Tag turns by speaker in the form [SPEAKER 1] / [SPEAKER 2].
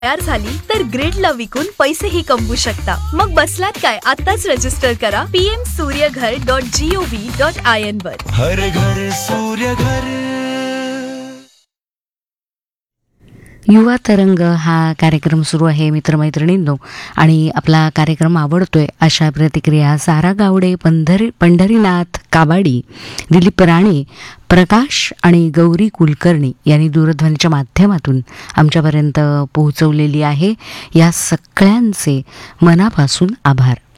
[SPEAKER 1] तयार झाली तर ग्रिडला विकून पैसेही कमवू शकता. मग बसलात काय, आताच रजिस्टर करा pmsuryaghar.gov.in वर.
[SPEAKER 2] हर घर सूर्य घर.
[SPEAKER 3] युवा तरंग हा कार्यक्रम सुरू आहे मित्रमैत्रिणींनो, आणि आपला कार्यक्रम आवडतोय अशा प्रतिक्रिया सारा गावडे, पंढरीनाथ काबाडी, दिलीप राणे, प्रकाश आणि गौरी कुलकर्णी यांनी दूरध्वनीच्या माध्यमातून आमच्यापर्यंत पोहोचवलेली आहे. या सगळ्यांचे मनापासून आभार.